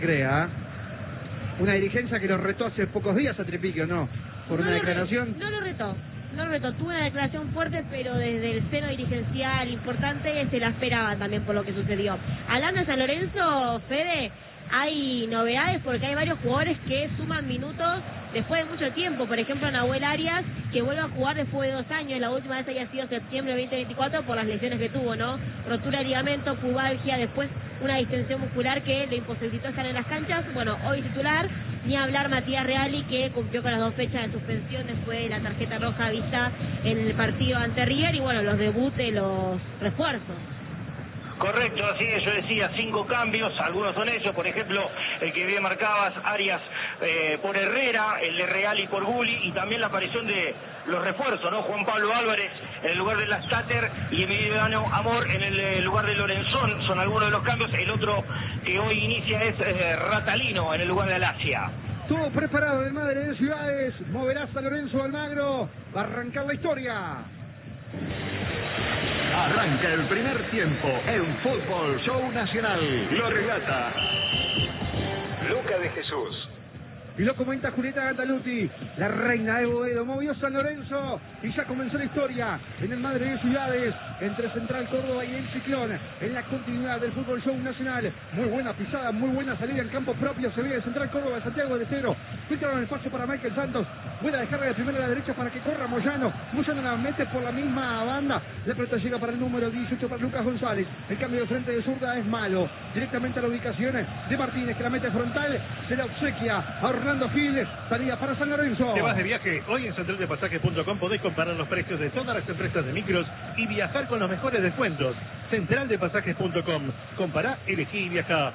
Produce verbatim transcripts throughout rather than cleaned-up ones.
Crea una dirigencia que lo retó hace pocos días a Trepiquio, ¿no? Por no una lo declaración. Re, no lo retó, no lo retó. Tuvo una declaración fuerte, pero desde el seno dirigencial importante se la esperaban también por lo que sucedió. Hablando de San Lorenzo, Fede, hay novedades porque hay varios jugadores que suman minutos después de mucho tiempo. Por ejemplo, Nahuel Arias, que vuelve a jugar después de dos años. La última vez había sido septiembre de veinte veinticuatro por las lesiones que tuvo, ¿no? Rotura de ligamento, pubalgia, después una distensión muscular que le imposibilitó estar en las canchas. Bueno, hoy titular, ni hablar Matías Reali, que cumplió con las dos fechas de suspensión después de la tarjeta roja vista en el partido ante River. Y bueno, los debuts de los refuerzos. Correcto, así es, yo decía, cinco cambios, algunos son ellos, por ejemplo, el que bien marcabas, Arias eh, por Herrera, el de Reali por Gulli, y también la aparición de los refuerzos, ¿no? Juan Pablo Álvarez en el lugar de Lastater y Emiliano Amor en el lugar de Lorenzón, son algunos de los cambios. El otro que hoy inicia es eh, Ratalino en el lugar de Alasia. Todo preparado en Madre de Ciudades, moverá San Lorenzo Almagro, va a arrancar la historia. Arranca el primer tiempo en Fútbol Show Nacional. Lo relata Luca de Jesús. Y lo comenta Julieta Gantaluti, la reina de Boedo. Movió San Lorenzo y ya comenzó la historia en el Madre de Ciudades, entre Central Córdoba y el Ciclón, en la continuidad del Fútbol Show Nacional. Muy buena pisada, muy buena salida en campo propio. Se ve de Central Córdoba de Santiago del Estero. Filtraron el espacio para Michael Santos. Buena descarga de primera a la derecha para que corra Moyano. Moyano la mete por la misma banda. La pelota llega para el número dieciocho para Lucas González. El cambio de frente de zurda es malo. Directamente a la ubicación de Martínez, que la mete frontal. Se la obsequia a Orlando Gil. Salida para San Lorenzo. Te vas de viaje. Hoy en central de pasajes punto com podés comparar los precios de todas las empresas de micros y viajar con los mejores descuentos. central de pasajes punto com. Compará, elegí y viajá.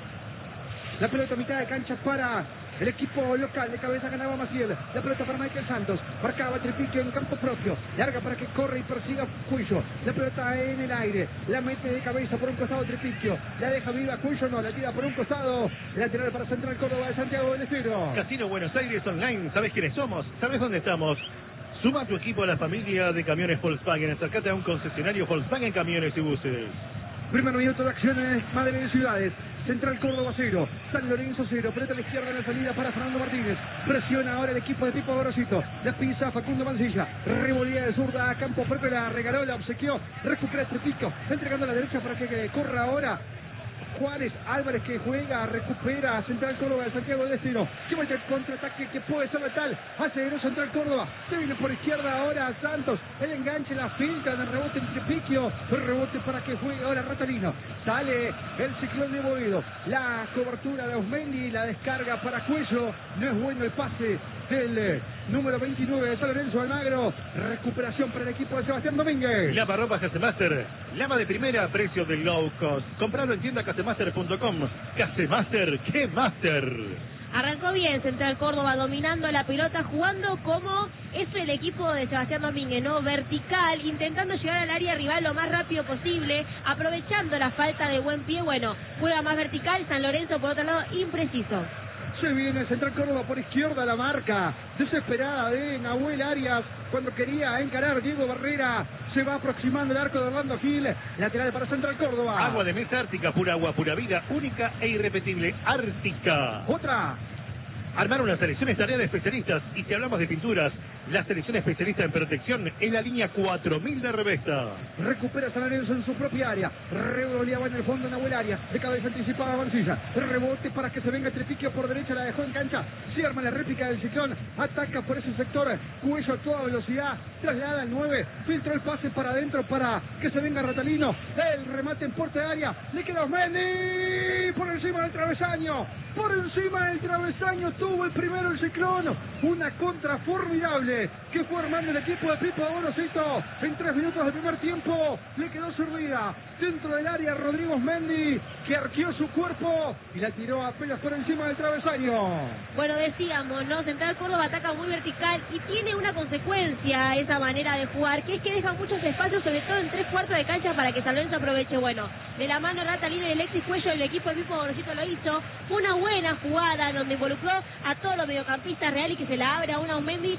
La pelota a mitad de cancha para el equipo local. De cabeza ganaba Maciel. La pelota para Michael Santos. Marcaba Trepiquio en campo propio. Larga para que corre y persiga Cuello. La pelota en el aire. La mete de cabeza por un costado Trepiquio. La deja viva Cuello. No, la tira por un costado. Lateral para Central Córdoba de Santiago del Estero. Casino Buenos Aires Online. ¿Sabés quiénes somos? ¿Sabés dónde estamos? Suma a tu equipo a la familia de camiones Volkswagen. Acércate a un concesionario Volkswagen Camiones y Buses. Primer minuto de acciones, Madre de Ciudades. Central Córdoba cero, San Lorenzo cero. Pelota a la izquierda en la salida para Fernando Martínez. Presiona ahora el equipo de Pipo Gorosito. La pisa Facundo Mancilla. Revolía de zurda a campo propio. La regaló, la obsequió. Recupera Trepiquio. Entregando a la derecha para que, que corra ahora Juárez. Álvarez, que juega, recupera a Central Córdoba de Santiago del Estero. Que mete el contraataque que puede ser letal. Aceleró Central Córdoba. Se viene por izquierda ahora Santos. El enganche, la filtra, el rebote en Trepiquio. El rebote para que juegue ahora Ratalino. Sale el Ciclón de Boedo. La cobertura de Osmendi. La descarga para Cuello. No es bueno el pase del eh, número veintinueve de San Lorenzo Almagro. Recuperación para el equipo de Sebastián Domínguez. Lava ropa Casemaster. Lava de primera, precio de low cost. Compralo en tienda casemaster punto com. Casemaster, ¿qué master? Arrancó bien Central Córdoba, dominando la pelota, jugando como es el equipo de Sebastián Domínguez, ¿no? Vertical, intentando llegar al área rival lo más rápido posible, aprovechando la falta de buen pie. Bueno, juega más vertical. San Lorenzo, por otro lado, impreciso. Se viene Central Córdoba por izquierda, la marca desesperada de Nahuel Arias cuando quería encarar Diego Barrera. Se va aproximando el arco de Orlando Gil. Lateral para Central Córdoba. Agua de mesa Ártica, pura agua, pura vida, única e irrepetible. Ártica. Otra. Armar una selección es tarea de especialistas. Y si hablamos de pinturas, la selección especialista en protección es la línea cuatro mil de Revesta. Recupera San Lorenzo en su propia área. Revoleaba en el fondo Nahuel Arias. De cabeza anticipada Mancilla. Rebote para que se venga Trepiquio por derecha. La dejó en cancha. Se arma la réplica del Ciclón. Ataca por ese sector. Cuello a toda velocidad. Traslada al nueve. Filtra el pase para adentro para que se venga Ratalino. El remate en puerta de área. Le queda Osmendi. Por encima del travesaño. Por encima del travesaño. Tuvo el primero el Ciclón. Una contra formidable que fue armando el equipo de Pipo Gorosito en tres minutos del primer tiempo. Le quedó servida dentro del área Rodrigo Osmendi, que arqueó su cuerpo y la tiró apenas por encima del travesaño. Bueno, decíamos, ¿no? Central Córdoba ataca muy vertical y tiene una consecuencia esa manera de jugar, que es que deja muchos espacios, sobre todo en tres cuartos de cancha, para que San Lorenzo aproveche. Bueno, de la mano Ratalino y Alexis Cuello, el equipo de Pipo Gorosito lo hizo. Una buena jugada donde involucró a todos los mediocampistas reales, que se la abre a una Osmendi, que después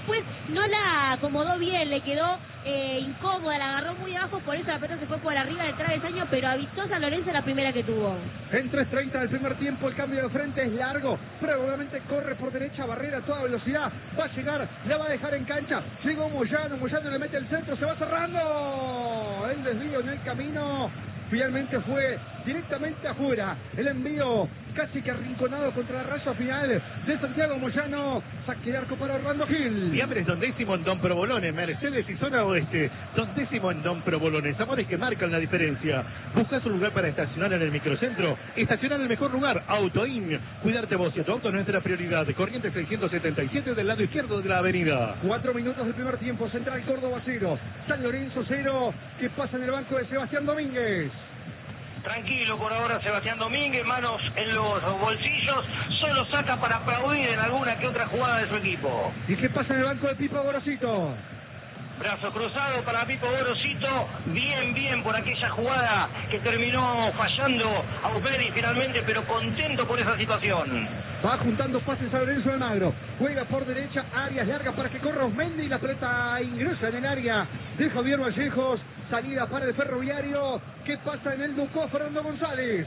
después no la acomodó bien, le quedó eh, incómoda, la agarró muy abajo, por eso la pelota se fue por arriba del travesaño, pero avistó San Lorenzo la primera que tuvo. En tres treinta del primer tiempo, el cambio de frente es largo, probablemente corre por derecha, Barrera a toda velocidad, va a llegar, la va a dejar en cancha, llegó Moyano, Moyano le mete el centro, se va cerrando, el desvío en el camino, finalmente fue directamente afuera, el envío casi que arrinconado contra la raya final de Santiago Moyano, saque de arco para Orlando Gil. Fiambres Don Décimo en Don Provolone, Mercedes y zona oeste, Don Décimo en Don Provolone, sabores que marcan la diferencia. ¿Buscas un lugar para estacionar en el microcentro? Estacionar en el mejor lugar, Autoin. Cuidarte vos y a tu auto es nuestra prioridad. Corrientes seiscientos setenta y siete del lado izquierdo de la avenida. Cuatro minutos del primer tiempo, Central Córdoba cero, San Lorenzo cero, que pasa en el banco de Sebastián Domínguez. Tranquilo por ahora Sebastián Domínguez, manos en los bolsillos, solo saca para aplaudir en alguna que otra jugada de su equipo. ¿Y qué pasa en el banco de Pipo Gorosito? Brazo cruzado para Pipo Gorosito, bien, bien por aquella jugada que terminó fallando a Uperi finalmente, pero contento por esa situación. Va juntando pases a Lorenzo Almagro, juega por derecha, áreas largas para que corra Osmendi, la pelota ingresa en el área de Javier Vallejos, salida para el Ferroviario. ¿Qué pasa en el Ducó, Fernando González?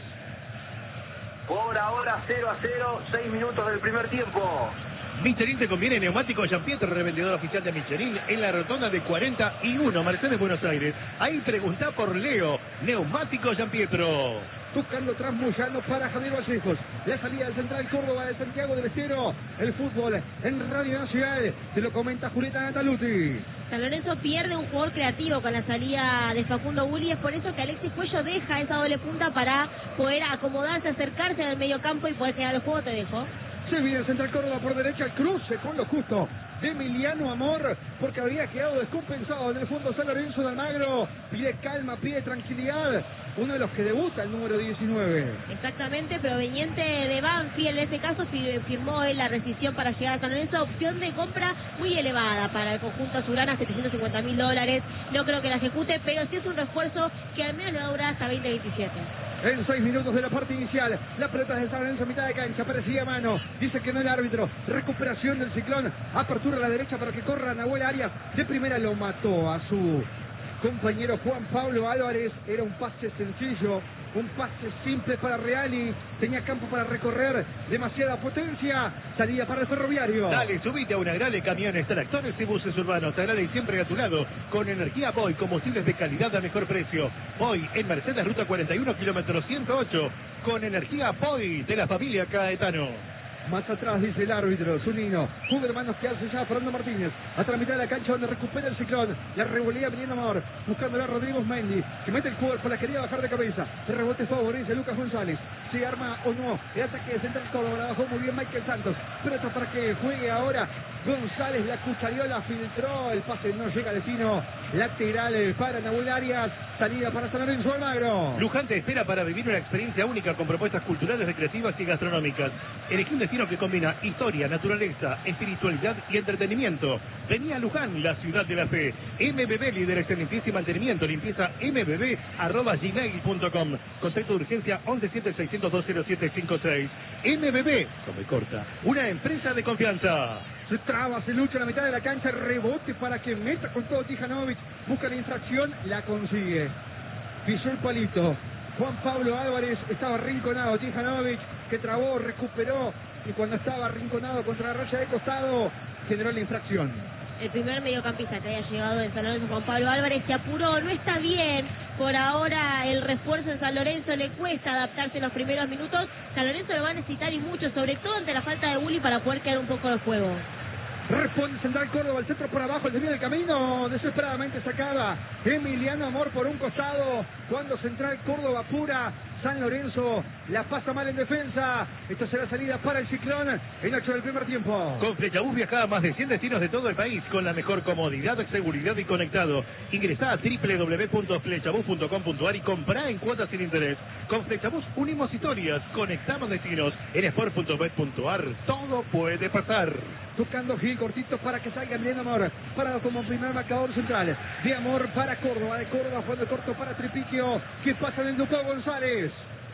Por ahora cero a cero, seis minutos del primer tiempo. Michelin te conviene, neumático Jean-Pierre, revendedor oficial de Michelin en la rotonda de cuarenta y uno, Mercedes, Buenos Aires. Ahí pregunta por Leo, neumático Jean-Pietro. Buscando tras Moyano para Javier Vallejos. La salida del Central Córdoba de Santiago del Estero. El fútbol en Radio Nacional. Te lo comenta Julieta Nataluti. San Lorenzo pierde un jugador creativo con la salida de Facundo Bulli. Es por eso que Alexis Cuello deja esa doble punta para poder acomodarse, acercarse al mediocampo y poder generar el juego. Te dejo. Se viene el Central Córdoba por derecha, cruce con lo justo de Emiliano Amor, porque había quedado descompensado en el fondo San Lorenzo de Almagro. Pide calma, pide tranquilidad. Uno de los que debuta, el número diecinueve. Exactamente, proveniente de Banfield, en ese caso firmó él la rescisión para llegar a San Lorenzo. Opción de compra muy elevada para el conjunto azulgrana, setecientos cincuenta mil dólares. No creo que la ejecute, pero sí es un refuerzo que al menos le va a durar hasta veinte veintisiete. En seis minutos de la parte inicial, la pelota de San Lorenzo a mitad de cancha, parecía mano, dice que no el árbitro, recuperación del Ciclón, apertura a la derecha para que corra Nahuel Arias, de primera lo mató a su compañero Juan Pablo Álvarez, era un pase sencillo, un pase simple para Reali, tenía campo para recorrer, demasiada potencia, salida para el Ferroviario. Dale, subite a una Agrale, camiones, tractores y buses urbanos. Agrale y siempre a tu lado, con energía Boy, combustibles de calidad a mejor precio. Boy en Mercedes, ruta cuarenta y uno, kilómetro ciento ocho, con energía Boy de la familia Caetano. Más atrás dice el árbitro, Zunino. Juega hermanos que hace ya Fernando Martínez. Hasta la mitad de la cancha donde recupera el Ciclón. La revolea Emiliano Amor. Buscando a Rodrigo Osmendi. Que mete el cuerpo, la quería bajar de cabeza. El rebote favorece a Lucas González. Se arma o no. El ataque de Central Córdoba. La bajó muy bien Michael Santos. Pero esto para que juegue ahora González. La cuchariola filtró. El pase no llega a destino. Lateral para Nahuel Arias. Salida para San Lorenzo Almagro. Luján te espera para vivir una experiencia única con propuestas culturales, recreativas y gastronómicas. Elegí un destino que combina historia, naturaleza, espiritualidad y entretenimiento. Vení a Luján, la ciudad de la fe. M B B, líderes en limpieza y mantenimiento. Limpieza m b b arroba gmail punto com. Contacto de urgencia once siete seiscientos dos cero siete cinco seis. M B B, come corta, una empresa de confianza. Se traba, se lucha en la mitad de la cancha, rebote para que meta con todo Tijanovic. Busca la infracción, la consigue. Pisó el palito. Juan Pablo Álvarez estaba arrinconado. Tijanovic que trabó, recuperó. Y cuando estaba arrinconado contra la raya de costado, generó la infracción. El primer mediocampista que haya llegado en San Lorenzo, Juan Pablo Álvarez, se apuró, no está bien. Por ahora el refuerzo en San Lorenzo le cuesta adaptarse en los primeros minutos. San Lorenzo lo va a necesitar y mucho, sobre todo ante la falta de Bulli para poder quedar un poco de juego. Responde Central Córdoba, el centro por abajo, el desvío del camino, desesperadamente sacaba Emiliano Amor por un costado, cuando Central Córdoba apura, San Lorenzo la pasa mal en defensa. Esta será salida para el Ciclón en ocho del primer tiempo. Con Flechabús viaja a más de cien destinos de todo el país con la mejor comodidad, seguridad y conectado. Ingresá a doble u doble u doble u punto flechabús punto com punto a r y comprá en cuotas sin interés. Con Flechabús unimos historias, conectamos destinos. En sport punto bet punto a r todo puede pasar. Tocando Gil cortito para que salga bien Amor, parado como primer marcador central. De Amor para Córdoba, de Córdoba jugando corto para Tripiquio. ¿Qué pasa en el Ducó González?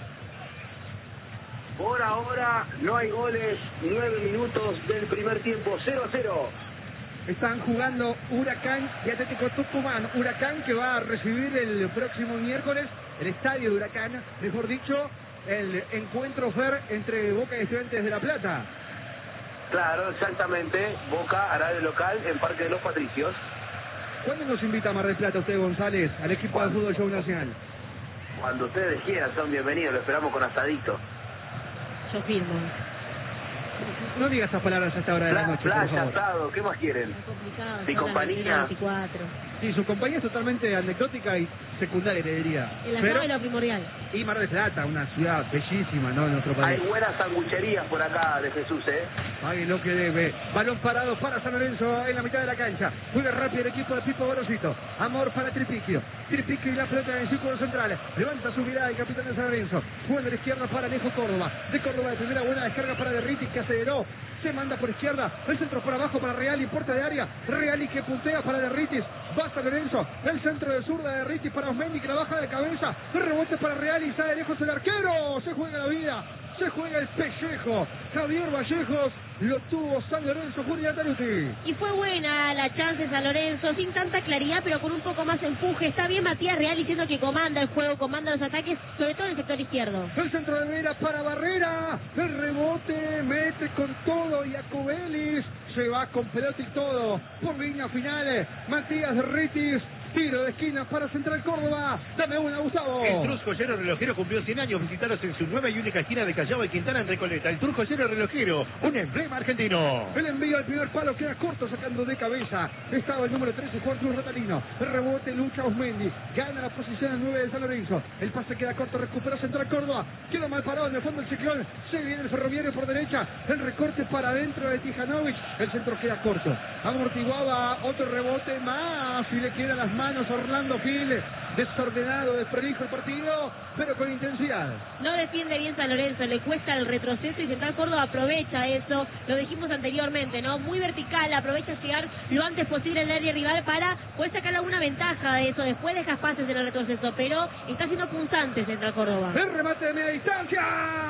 Por ahora no hay goles, nueve minutos del primer tiempo, cero a cero. están jugando Huracán y Atlético Tucumán. Huracán que va a recibir el próximo miércoles el estadio de Huracán, mejor dicho, el encuentro Fer entre Boca y Estudiantes de La Plata. Claro, exactamente. Boca hará de local en Parque de los Patricios. ¿Cuándo nos invita a Mar del Plata usted, González, al equipo de Fútbol Show Nacional? Cuando ustedes quieran, son bienvenidos. Lo esperamos con asadito. Yo firmo. No diga esas palabras a esta hora de la noche, por Playa, favor. asado, ¿qué más quieren? Es complicado. Mi son las compañía. veinticuatro. Sí, su compañía es totalmente anecdótica y secundaria, le diría. El asado Pero, es lo primordial. y Mar del Plata, una ciudad bellísima, ¿no?, en nuestro Hay país. buenas sangucherías por acá de Jesús, ¿eh? Pague lo que debe. Balón parado para San Lorenzo en la mitad de la cancha. Juega rápido el equipo de Pipo Gorosito. Amor para Tripiquio. Tripiquio y la pelota en el círculo central. Levanta su mirada el capitán de San Lorenzo. Juega de la izquierda para Alejo Córdoba. De Córdoba de primera buena descarga para Derriti, que aceleró. Se manda por izquierda. El centro por abajo para Reali, puerta de área. Reali que puntea para Derritis. Va San Lorenzo. El centro de zurda de Derritis para Osmendi, que la baja de cabeza. El rebote para Reali. Sale lejos el arquero. Se juega la vida. Se juega el pellejo. Javier Vallejos lo tuvo San Lorenzo. Julián Taruti. Y fue buena la chance de San Lorenzo, sin tanta claridad, pero con un poco más de empuje. Está bien Matías Real diciendo que comanda el juego, comanda los ataques, sobre todo en el sector izquierdo. El centro de Vera para Barrera. El rebote mete con todo. Iacobelis se va con pelota y todo. Por línea final. Matías Derritis. Tiro de esquina para Central Córdoba. Dame una, Gustavo. El Trus Joyero Relojero cumplió cien años. Visitaros en su nueva y única esquina de Callao y Quintana en Recoleta. El Trus Joyero Relojero, un emblema argentino. El envío al primer palo queda corto, sacando de cabeza. Estaba el número trece, Juan Cruz Ratalino. El rebote, lucha Osmendi. Gana la posición al nueve de San Lorenzo. El pase queda corto, recupera Central Córdoba. Queda mal parado en el fondo el ciclón. Se viene el Ferroviario por derecha. El recorte para adentro de Tijanovic. El centro queda corto. Amortiguaba otro rebote más. Y le quedan las manos a Orlando Gil. Desordenado, desprolijo el partido, pero con intensidad. No defiende bien San Lorenzo, le cuesta el retroceso y Central Córdoba aprovecha eso. Lo dijimos anteriormente, ¿no? Muy vertical, aprovecha llegar lo antes posible al área rival para poder sacar alguna ventaja de eso. Después deja pases en el retroceso, pero está siendo punzante Central Córdoba. El remate de media distancia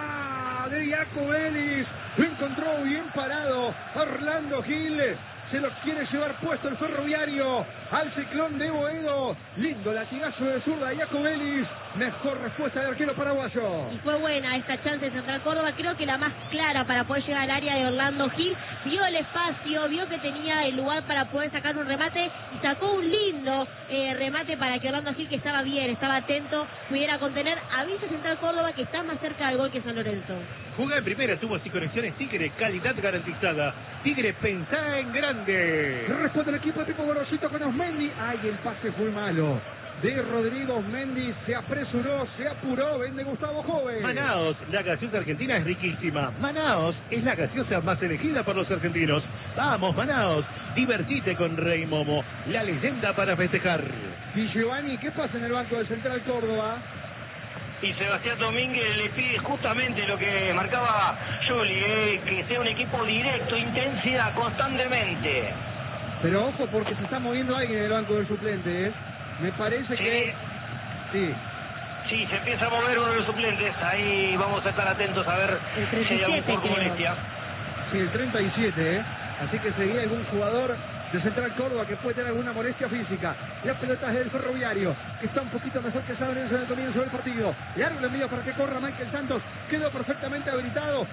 de Iacobelis. Lo encontró bien parado Orlando Gil. Se lo quiere llevar puesto el Ferroviario al ciclón de Boedo. Lindo latigazo de zurda de Iacobelis. Mejor respuesta del arquero paraguayo. Y fue buena esta chance de Central Córdoba, creo que la más clara para poder llegar al área de Orlando Gil. Vio el espacio, vio que tenía el lugar para poder sacar un remate y sacó un lindo eh, remate para que Orlando Gil, que estaba bien, estaba atento, pudiera contener. Avisa Central Córdoba que está más cerca del gol que San Lorenzo. Jugá en primera, tuvo así conexiones Tigre, calidad garantizada. Tigre, pensá en grande. Responde el equipo de Pipo Gorosito con Osmendi. Ay, el pase fue malo de Rodrigo Osmendi. Se apresuró, se apuró. Vende Gustavo Joven. Manaos, la gaseosa argentina es riquísima. Manaos es la gaseosa más elegida por los argentinos. Vamos, Manaos, divertite con Rey Momo, la leyenda para festejar. Y Giovanni, ¿qué pasa en el banco de Central Córdoba? Y Sebastián Domínguez le pide justamente lo que marcaba Juli, eh, que sea un equipo directo, intensidad, constantemente. Pero ojo, porque se está moviendo alguien en el banco del suplente, ¿eh? Me parece Sí. que... Sí. Sí, se empieza a mover uno de los suplentes, ahí vamos a estar atentos a ver El si hay treinta y algún siete, por creo. molestia. Sí, el treinta y siete, ¿eh? Así que sería algún jugador de Central Córdoba que puede tener alguna molestia física. La pelota es del Ferroviario, que está un poquito mejor que San Lorenzo en el comienzo del partido. Largo el envío para que corra Michael Santos. Quedó perfectamente habilitado.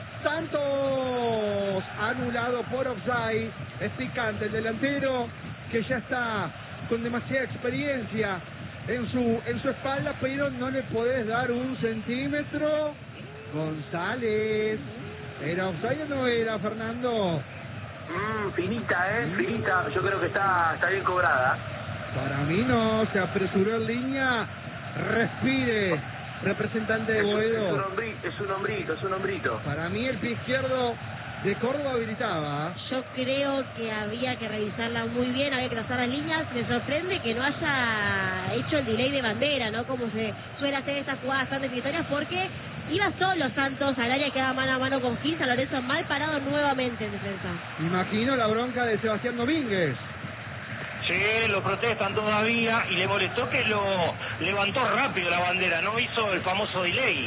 Santos, anulado por offside. Es picante el delantero, que ya está con demasiada experiencia en su, en su espalda, pero no le podés dar un centímetro. González. ¿Era offside o no era, Fernando? Mmm, finita, ¿eh? Finita. Yo creo que está, está bien cobrada. Para mí no, se apresuró en línea. Respire, representante de Es un, es, un Boedo. hombrito, es un hombrito, es un hombrito. Para mí el pie izquierdo de Córdoba habilitaba. Yo creo que había que revisarla muy bien, había que trazar las líneas. Me sorprende que no haya hecho el delay de bandera, ¿no? Como se suele hacer estas jugadas tan definitorias, porque iba solo Santos al área, quedaba mano a mano con Gil. San Lorenzo mal parado nuevamente en defensa. Imagino la bronca de Sebastián Domínguez. Sí, lo protestan todavía y le molestó que lo levantó rápido la bandera, no hizo el famoso delay.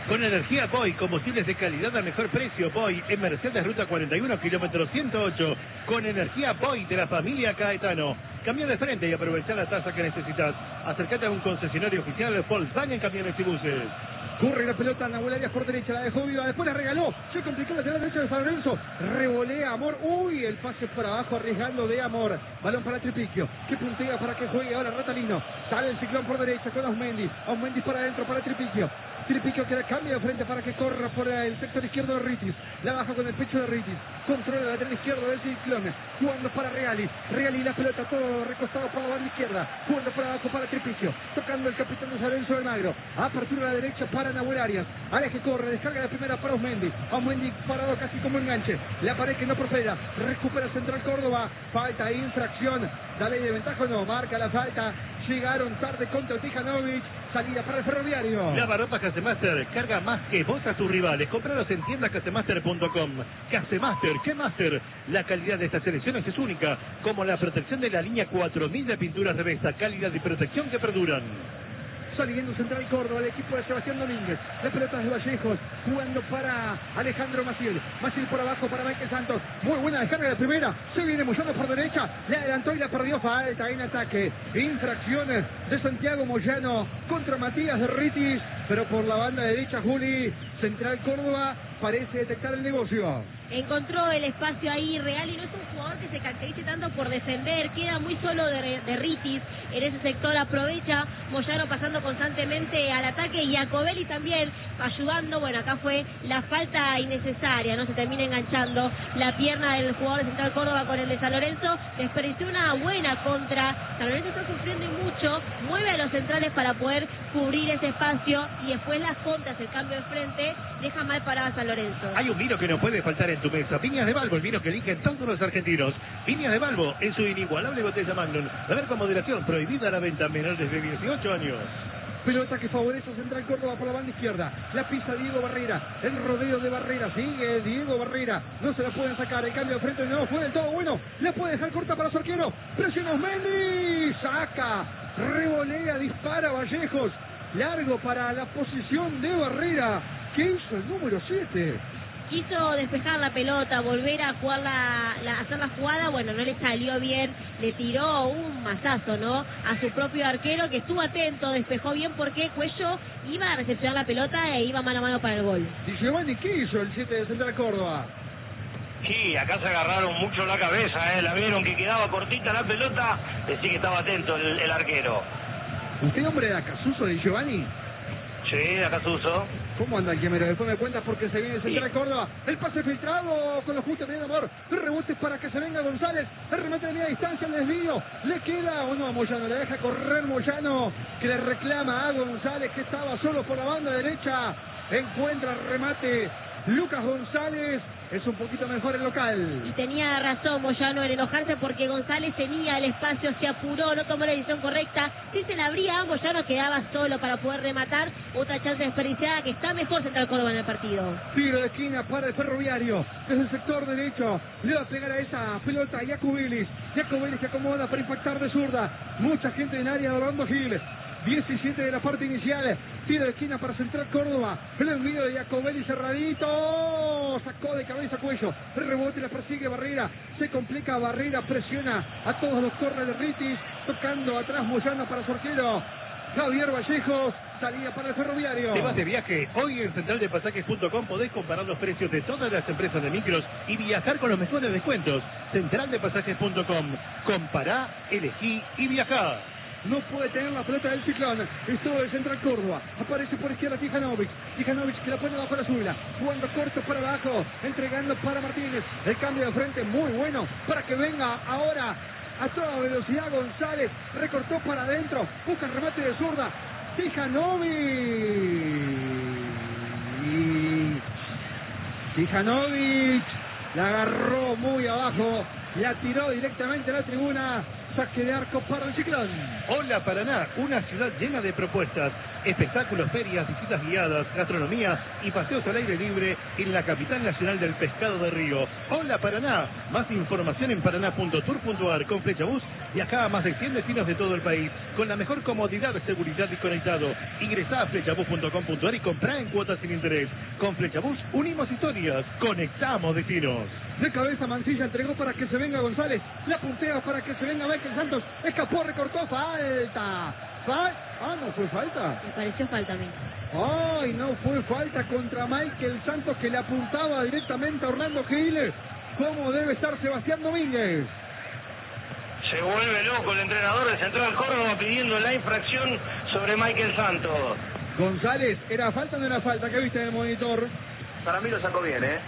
Con energía Boy, combustibles de calidad a mejor precio. Boy, en Mercedes Ruta cuarenta y uno, kilómetro ciento ocho. Con energía Boy de la familia Caetano. Cambia de frente y aprovecha la tasa que necesitas. Acércate a un concesionario oficial de Volkswagen Camiones y Buses. Corre la pelota, Nahuel Arias por derecha, la dejó viva, después la regaló, se complicó la derecha de San Lorenzo, revolea Amor, uy, el pase para abajo arriesgando de Amor, balón para Tripiquio, que puntea para que juegue ahora Ratalino, sale el Ciclón por derecha con Ausmendi, Ausmendi para adentro para Tripiquio, Tripiquio que la cambia de frente para que corra por el sector izquierdo de Ritis, la baja con el pecho de Ritis, controla el lateral izquierdo del Ciclón, jugando para Reali, Reali la pelota todo recostado para la banda izquierda, jugando para abajo para Tripiquio, tocando el capitán de San Lorenzo de Magro, apertura a la derecha para Nahuel Arias, Arias que corre, descarga la primera para Ausmendi, Ausmendi parado casi como enganche, la pared que no prospera, recupera Central Córdoba, falta, infracción, la ley de ventaja no, marca la falta, llegaron tarde contra Tijanovic, salida para el Ferroviario. Lavarropas Casemaster, carga más que vos a tus rivales, compraros en tiendas casemaster punto com. Casemaster, ¿qué Master? La calidad de estas selecciones es única, como la protección de la línea cuatro mil de pinturas de Vesta, calidad y protección que perduran. Saliendo Central Córdoba, el equipo de Sebastián Domínguez. La pelota de Vallejos, jugando para Alejandro Maciel. Maciel por abajo para Michael Santos. Muy buena descarga de primera. Se viene Moyano por derecha. Le adelantó y la perdió. Falta en ataque. Infracciones de Santiago Moyano contra Matías de Ritis. Pero por la banda derecha, Juli. Central Córdoba parece detectar el negocio. Encontró el espacio ahí real y no es un jugador que se caracterice tanto por defender, queda muy solo de, de Ritis en ese sector, aprovecha Moyano pasando constantemente al ataque y Jacobelli también ayudando. Bueno, acá fue la falta innecesaria, no se termina enganchando la pierna del jugador de Central Córdoba con el de San Lorenzo, desperdició una buena contra. San Lorenzo está sufriendo y mucho, mueve a los centrales para poder cubrir ese espacio y después las contras, el cambio de frente, deja mal parada a San Lorenzo. Hay un vino que no puede faltar en tu mesa, Viñas de Balbo, el vino que eligen todos los argentinos. Viñas de Balbo en su inigualable botella Magnum, a ver con moderación, prohibida la venta a menores de dieciocho años. Pelota que favorece a Central Córdoba por la banda izquierda. La pisa Diego Barrera. El rodeo de Barrera. Sigue Diego Barrera. No se la pueden sacar. El cambio de frente no fue del todo bueno. La puede dejar corta para su arquero. Presiona Ausmendi. Saca. Revolea. Dispara Vallejos. Largo para la posición de Barrera. ¿Qué hizo el número siete? Quiso despejar la pelota, volver a jugar la, la, hacer la jugada, bueno, no le salió bien, le tiró un mazazo, ¿no? A su propio arquero que estuvo atento, despejó bien porque Cuello iba a recepcionar la pelota e iba mano a mano para el gol. Di Giovanni, ¿qué hizo el siete de Central Córdoba? Sí, acá se agarraron mucho la cabeza, ¿eh? La vieron que quedaba cortita la pelota, decía que estaba atento el, el arquero. ¿Usted hombre de Acasuso, Di Giovanni? Sí, de Acasuso. ¿Cómo anda el Quemero? Después me cuenta porque se viene Central sí. Córdoba. El pase filtrado con los justos de Amor. El rebote para que se venga González. El remate de media distancia, el desvío. Le queda o no a Moyano. Le deja correr Moyano, que le reclama a González, que estaba solo por la banda derecha. Encuentra el remate Lucas González. Es un poquito mejor el local. Y tenía razón Moyano en enojarse porque González tenía el espacio, se apuró, no tomó la decisión correcta. Si se la abría, Moyano quedaba solo para poder rematar. Otra chance desperdiciada, que está mejor Central Córdoba en el partido. Tiro de esquina para el Ferroviario. Desde el sector derecho le va a pegar a esa pelota a Jacobelis. Jacobelis se acomoda para impactar de zurda. Mucha gente en área de Orlando Gil. diecisiete de la parte inicial. Tiro de esquina para Central Córdoba. El envío de Jacobelli cerradito. Sacó de cabeza Cuello. El rebote la persigue Barrera. Se complica Barrera. Presiona a todos los corres de Ritis. Tocando atrás Moyano para su arquero Javier Vallejos. Salida para el Ferroviario. Te vas de viaje. Hoy en central de pasajes punto com podés comparar los precios de todas las empresas de micros y viajar con los mejores descuentos. central de pasajes punto com. Compará, elegí y viajá. No puede tener la pelota del Ciclón. Estuvo de Central Córdoba. Aparece por izquierda Tijanovic. Tijanovic que la pone bajo la suela. Jugando corto para abajo. Entregando para Martínez. El cambio de frente muy bueno. Para que venga ahora a toda velocidad González. Recortó para adentro. Busca el remate de zurda. Tijanovic. Tijanovic. La agarró muy abajo. la tiró directamente a la tribuna. Saque de arco para el Ciclón. Hola Paraná, una ciudad llena de propuestas, espectáculos, ferias, visitas guiadas, gastronomía y paseos al aire libre en la capital nacional del pescado de río. Hola Paraná, más información en paraná punto tour punto ar con Flechabús y acá a más de cien destinos de todo el país con la mejor comodidad, seguridad y conectado. Ingresá a flechabús punto com punto ar y comprá en cuotas sin interés. Con Flechabús unimos historias, conectamos destinos. De cabeza Mancilla entregó para que se venga González. La puntea para que se venga Michael Santos. Escapó, recortó. Falta. Fal ah, no fue falta. Me pareció falta a mí. Ay, no fue falta contra Michael Santos que le apuntaba directamente a Orlando Gil. ¿Cómo debe estar Sebastián Domínguez? Se vuelve loco el entrenador de Central Córdoba pidiendo la infracción sobre Michael Santos. González, ¿era falta o no era falta? ¿Qué viste en el monitor? Para mí lo sacó bien, ¿eh?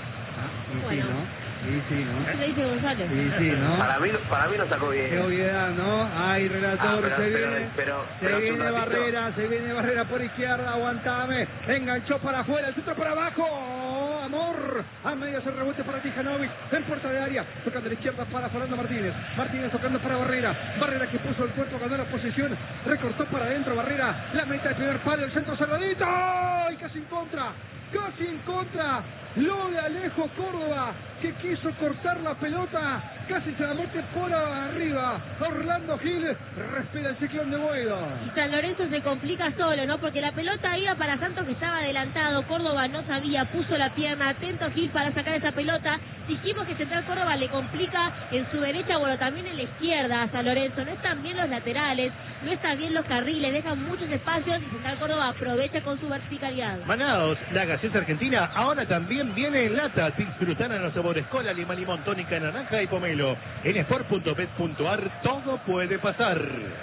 Y Bueno. sí, ¿no? Y sí, ¿no? ¿Qué le dice González? Y sí, ¿no? Para mí, para mí lo sacó bien. Qué obviedad, ¿no? Ay, relator, Ah, pero- se pero- viene, pero- se pero hace un viene ratito. Barrera, se viene Barrera por izquierda, aguantame, enganchó para afuera, el centro para abajo, Amor, a medias el rebote para Tijanovic, en puerta de área, tocando a la izquierda para Fernando Martínez, Martínez tocando para Barrera, Barrera que puso el cuerpo, ganó la posición, recortó para adentro Barrera, la meta del primer palo, el centro salvadito, y casi en contra, casi en contra, lo de Alejo Córdoba, que quiso cortar la pelota, casi se la mete por arriba. Orlando Gil respira el Ciclón de Boedo. Y San Lorenzo se complica solo, ¿no? Porque la pelota iba para Santos que estaba adelantado, Córdoba no sabía, puso la pierna, atento Gil para sacar esa pelota. Dijimos que Central Córdoba le complica en su derecha, bueno, también en la izquierda a San Lorenzo. No están bien los laterales, no están bien los carriles, dejan muchos espacios y Central Córdoba aprovecha con su verticalidad. Manaos, la gaseosa argentina, ahora también viene en lata. Disfrutar a los sabores cola, lima, limón, tónica, naranja y pomelo. En sport punto bet punto ar todo puede pasar.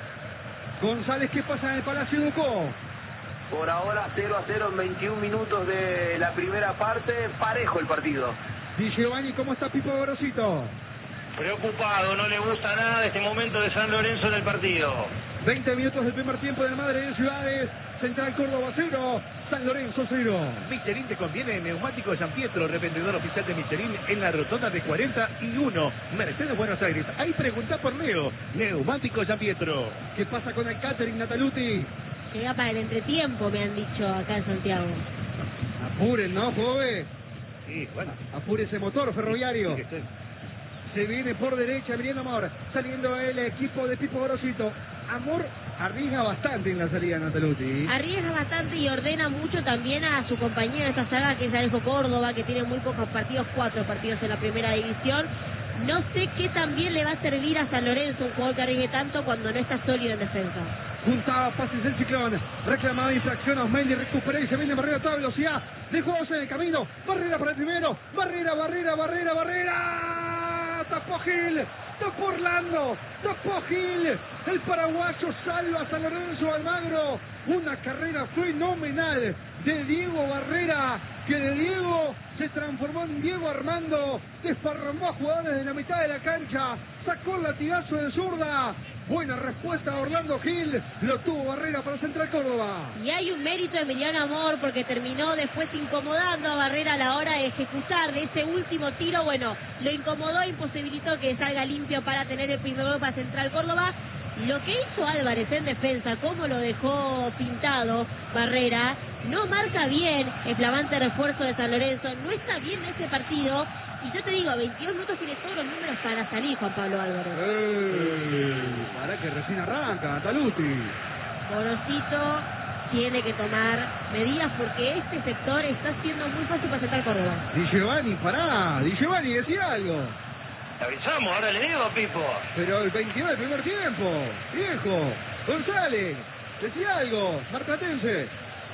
González, ¿qué pasa en el Palacio Ducó? Por ahora cero a cero en veintiún minutos de la primera parte, parejo el partido. Di Giovanni, ¿cómo está Pipo Gorosito? Preocupado, no le gusta nada de este momento de San Lorenzo en el partido. veinte minutos del primer tiempo del Madre de Ciudades. Central Córdoba cero, San Lorenzo cero. Michelin te conviene en Neumático San Pietro, revendedor oficial de Michelin en la rotonda de cuarenta y uno, Mercedes Buenos Aires. Ahí pregunta por Leo, Neumático San Pietro. ¿Qué pasa con el catering, Nataluti? Llega para el entretiempo, me han dicho acá en Santiago. Apuren, ¿no, joven? Sí, bueno. Apure ese motor ferroviario. Sí, sí, sí. Se viene por derecha Emiliano Amor, saliendo el equipo de Pipo Gorosito. Amor arriesga bastante en la salida, Nataluti. Arriesga bastante y ordena mucho también a su compañero de esta saga, que es Alejo Córdoba, que tiene muy pocos partidos, cuatro partidos en la primera división. No sé qué también le va a servir a San Lorenzo un jugador que arriesgue tanto cuando no está sólido en defensa. Juntaba pases el Ciclón, reclamaba infracción a Osmendi, recupera y se viene Barrera a toda velocidad, dejó en el camino, Barrera para el primero, Barrera, Barrera, Barrera, Barrera, tapó Gil, tapó Orlando, tapó Gil, el paraguayo salva a San Lorenzo Almagro, una carrera fenomenal de Diego Barrera, que de Diego se transformó en Diego Armando, desparramó a jugadores de la mitad de la cancha, sacó el latigazo de zurda, buena respuesta a Orlando Gil, lo tuvo Barrera para Central Córdoba. Y hay un mérito de Emiliano Amor porque terminó después incomodando a Barrera a la hora de ejecutar de ese último tiro. Bueno, lo incomodó e imposibilitó que salga limpio para tener el primer gol para Central Córdoba. Lo que hizo Álvarez en defensa, cómo lo dejó pintado Barrera, no marca bien el flamante refuerzo de San Lorenzo, no está bien en ese partido. Y yo te digo, veintidós minutos tiene todos los números para salir Juan Pablo Álvarez. Eh, para que recién arranca, Taluti. Gorosito tiene que tomar medidas porque este sector está siendo muy fácil para Central Córdoba. Di Giovanni, pará, Di Giovanni, decía algo. Te avisamos, ahora le digo, Pipo. Pero el veintidós del primer tiempo, viejo. González, decía algo, marplatense.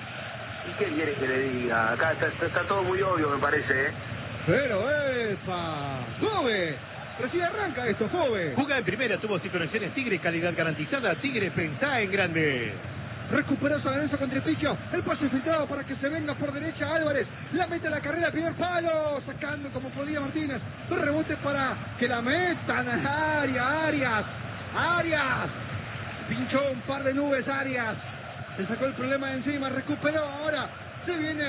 ¿Y qué quiere que le diga? Acá está, está- está todo muy obvio, me parece, ¿eh? Pero, epa, joven, recién arranca esto, joven. Juga en primera, tuvo cinco conexiones Tigre, calidad garantizada. Tigre, pensá en grande. Recuperó San Lorenzo con Trepicho, el pase filtrado para que se venga por derecha Álvarez, la mete a la carrera, primer palo, sacando como podía Martínez, un rebote para que la metan a área, Arias, Arias, pinchó un par de nubes Arias, se sacó el problema de encima, recuperó ahora, se viene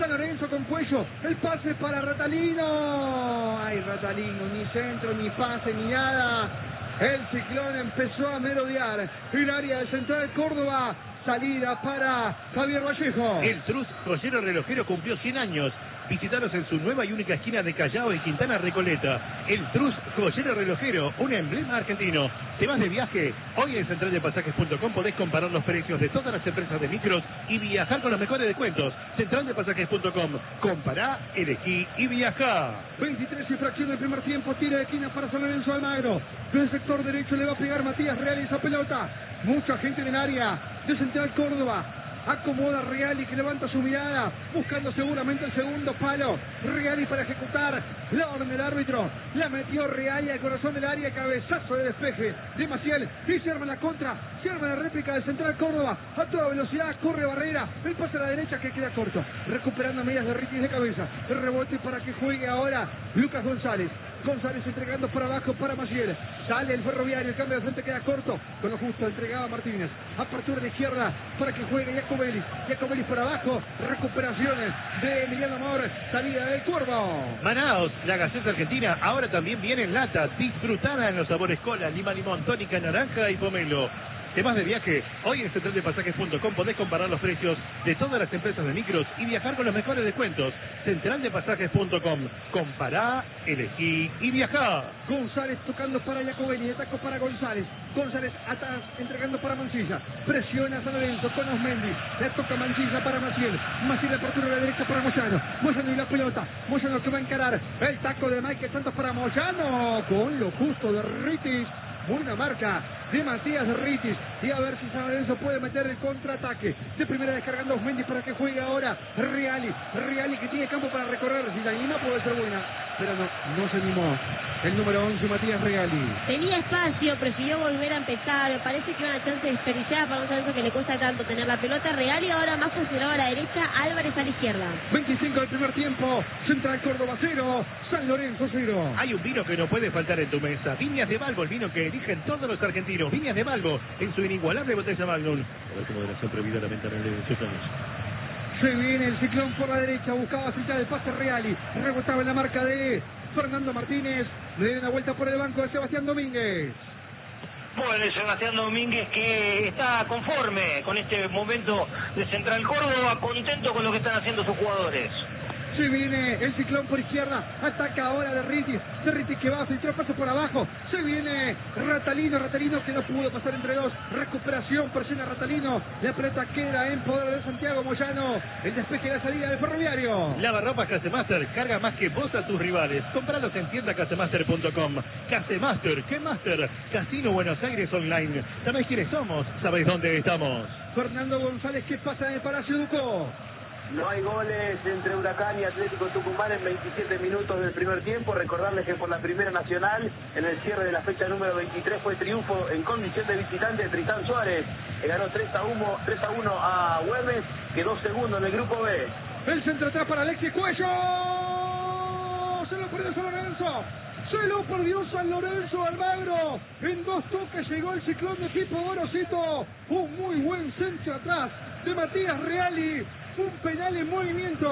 San Lorenzo con Cuello. El pase para Ratalino. Ay, Ratalino, ni centro, ni pase, ni nada. El Ciclón empezó a merodear el área de Central Córdoba. Salida para Javier Vallejo. El Trus Joyero Relojero cumplió cien años. Visitaros en su nueva y única esquina de Callao y Quintana Recoleta. El Trus Joyero Relojero, un emblema argentino. ¿Te vas de viaje? Hoy en central de pasajes punto com podés comparar los precios de todas las empresas de micros y viajar con los mejores descuentos. central de pasajes punto com. Compará, elegí y viajá. veintitrés y fracción del primer tiempo. Tira de esquina para San Lorenzo Almagro. Del sector derecho le va a pegar Matías Real esa pelota. Mucha gente en el área de Central Córdoba. Acomoda Reali, que levanta su mirada, buscando seguramente el segundo palo. Reali para ejecutar la orden del árbitro. La metió Reali al corazón del área. Cabezazo de despeje de Maciel. Y se arma la contra. Se arma la réplica del Central Córdoba. A toda velocidad corre Barrera. El pase a la derecha que queda corto. Recuperando medidas de Ritis de cabeza. El rebote para que juegue ahora Lucas González. González entregando para abajo para Maciel. Sale el Ferroviario. El cambio de frente queda corto. Con lo justo entregaba Martínez. Apertura de izquierda para que juegue Jacobelis. Jacobelis por abajo. Recuperaciones de Emiliano Amor. Salida del Cuervo. Manaos, la gaseosa argentina, ahora también viene en lata. Disfrutada en los sabores cola, lima, limón, tónica, naranja y pomelo. ¿Te vas de viaje? Hoy en central de pasajes punto com podés comparar los precios de todas las empresas de micros y viajar con los mejores descuentos. central de pasajes punto com. Compará, elegí y viajá. González tocando para Jacobelli. Ataco para González. González atrás, entregando para Mancilla. Presiona a San Lorenzo con Osmendi. Le toca Mancilla para Maciel. Maciel apertura de la derecha para Moyano. Moyano y la pelota. Moyano que va a encarar. El taco de Mike Santos para Moyano. Con lo justo de Ritis. Buena marca de Matías Ritis. Y a ver si San Lorenzo puede meter el contraataque. De primera descargando Osmendi para que juegue ahora Reali. Reali que tiene campo para recorrer. Si la anima puede ser buena. Pero no, no se animó. El número once, Matías Reali. Tenía espacio, prefirió volver a empezar. Me parece que una chance desperdiciada para un San Lorenzo que le cuesta tanto tener la pelota. Reali ahora más funcionado a la derecha. Álvarez a la izquierda. veinticinco del primer tiempo. Central Córdoba cero. San Lorenzo cero. Hay un vino que no puede faltar en tu mesa. Viñas de Balbo, el vino que eligen todos los argentinos. Viñas de Balbo, en su inigualable botella Magnum. A ver cómo moderación prohibida la venta en el dieciocho años. Se viene el Ciclón por la derecha. Buscaba filtrar el pase Reali. Rebotaba en la marca de Fernando Martínez. Le dio una vuelta por el banco de Sebastián Domínguez. Bueno, Sebastián Domínguez que está conforme con este momento de Central Córdoba, contento con lo que están haciendo sus jugadores. Se viene el Ciclón por izquierda. Ataca ahora de Ritis. De Ritis que va a filtrar paso por abajo. Se viene Ratalino. Ratalino que no pudo pasar entre dos. Recuperación. Presiona Ratalino. La pelota queda en poder de Santiago Moyano. El despeje de la salida del Ferroviario. Lavarropas Casemaster. Carga más que vos a tus rivales. Compralos en tienda casemaster punto com. Casemaster. ¿Qué Master? Casino Buenos Aires Online. ¿Sabéis quiénes somos? ¿Sabéis dónde estamos? Fernando González que pasa en el Palacio Ducó. No hay goles entre Huracán y Atlético Tucumán en veintisiete minutos del primer tiempo. Recordarles que por la Primera Nacional, en el cierre de la fecha número veintitrés, fue triunfo en condición de visitante de Tristán Suárez, que ganó tres a uno a Güemes, quedó segundo en el grupo B. El centro atrás para Alexis Cuello. Se lo perdió San Lorenzo. Se lo perdió San Lorenzo Almagro. En dos toques llegó el Ciclón de Pipo Gorosito. Un muy buen centro atrás de Matías Reali. Un penal en movimiento.